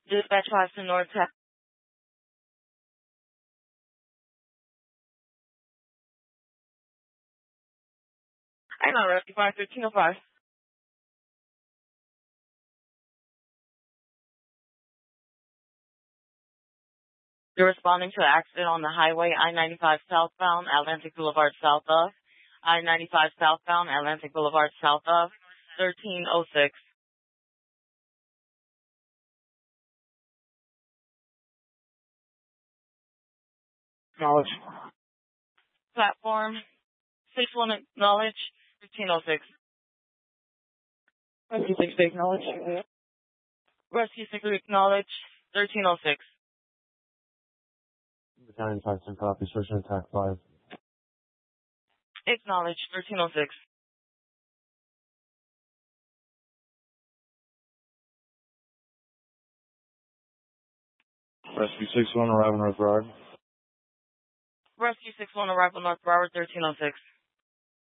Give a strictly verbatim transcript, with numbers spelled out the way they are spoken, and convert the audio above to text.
Dispatch five to North Tech. I'm not Rescue five thirteen oh five. You're responding to an accident on the highway I ninety-five southbound, Atlantic Boulevard south of. I ninety-five southbound, Atlantic Boulevard south of, thirteen oh six. Acknowledge. Platform six one acknowledge, fifteen oh six. Rescue six acknowledge. Rescue six acknowledge, thirteen oh six. Battalion five ten copy, search and attack five. Acknowledge, thirteen oh six. Rescue six one, arrival North Broward. Rescue six one, arrival North Broward, thirteen oh six.